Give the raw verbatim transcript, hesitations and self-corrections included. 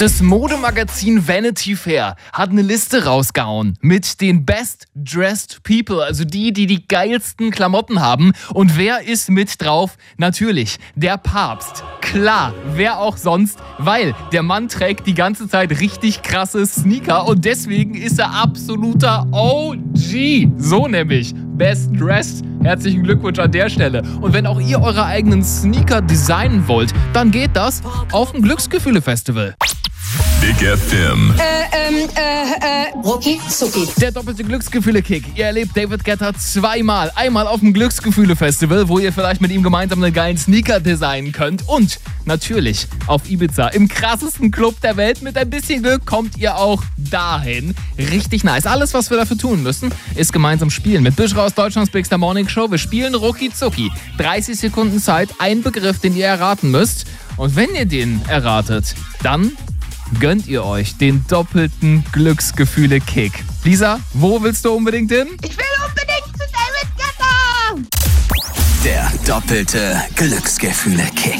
Das Modemagazin Vanity Fair hat eine Liste rausgehauen mit den Best Dressed People, also die, die die geilsten Klamotten haben. Und wer ist mit drauf? Natürlich der Papst. Klar, wer auch sonst, weil der Mann trägt die ganze Zeit richtig krasse Sneaker und deswegen ist er absoluter O G. So nämlich. Best Dressed. Herzlichen Glückwunsch an der Stelle. Und wenn auch ihr eure eigenen Sneaker designen wollt, dann geht das auf dem Glücksgefühle-Festival. Big F M. Äh, ähm, äh, äh, Rucki Zucki. Der doppelte Glücksgefühle-Kick. Ihr erlebt David Guetta zweimal. Einmal auf dem Glücksgefühle-Festival, wo ihr vielleicht mit ihm gemeinsam einen geilen Sneaker designen könnt. Und natürlich auf Ibiza, im krassesten Club der Welt. Mit ein bisschen Glück kommt ihr auch dahin. Richtig nice. Alles, was wir dafür tun müssen, ist gemeinsam spielen. Mit Büschra aus Deutschlands Big Star Morning Show. Wir spielen Rucki Zucki. dreißig Sekunden Zeit, ein Begriff, den ihr erraten müsst. Und wenn ihr den erratet, dann gönnt ihr euch den doppelten Glücksgefühle-Kick. Lisa, wo willst du unbedingt hin? Ich will unbedingt zu David Guetta! Der doppelte Glücksgefühle-Kick.